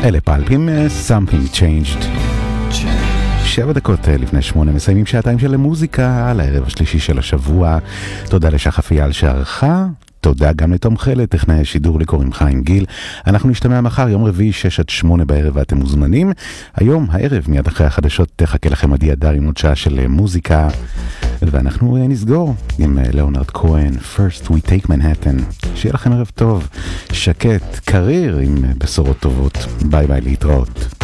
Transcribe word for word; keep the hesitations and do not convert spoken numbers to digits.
אלה פלפים, Something Changed. שבע דקות לפני שמונה מסיימים שעתיים של מוזיקה על הערב השלישי של השבוע. תודה לשחף אייל שערכה, תודה גם לתום חלת, טכנאי השידור לי קוראים חיים גיל. אנחנו נשתמע מחר יום רביעי שש עד שמונה בערב ואתם מוזמנים. היום הערב מיד אחרי החדשות תחכה לכם עדי הדר עם עוד שעה של מוזיקה, ואנחנו נסגור עם לאונרד כהן, First We Take Manhattan. שיהיה לכם ערב טוב, שקט, קריר עם בשורות טובות. ביי ביי, להתראות.